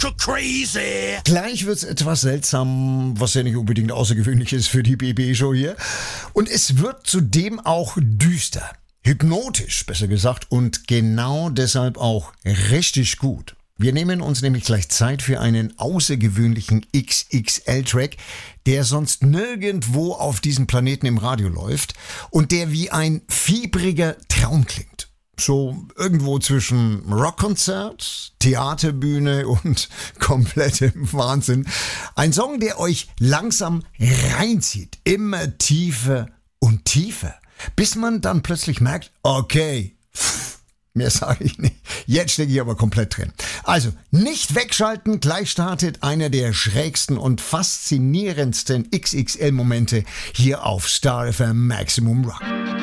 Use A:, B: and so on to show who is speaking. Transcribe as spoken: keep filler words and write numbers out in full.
A: crazy.
B: Gleich wird's etwas seltsam, was ja nicht unbedingt außergewöhnlich ist für die B B-Show hier. Und es wird zudem auch düster. Hypnotisch, besser gesagt. Und genau deshalb auch richtig gut. Wir nehmen uns nämlich gleich Zeit für einen außergewöhnlichen X X L-Track, der sonst nirgendwo auf diesem Planeten im Radio läuft und der wie ein fiebriger Traum klingt. So irgendwo zwischen Rockkonzert, Theaterbühne und komplettem Wahnsinn. Ein Song, der euch langsam reinzieht, immer tiefer und tiefer, bis man dann plötzlich merkt, okay, mehr sage ich nicht. Jetzt stecke ich aber komplett drin. Also, nicht wegschalten, gleich startet einer der schrägsten und faszinierendsten X X L-Momente hier auf Star F M Maximum Rock.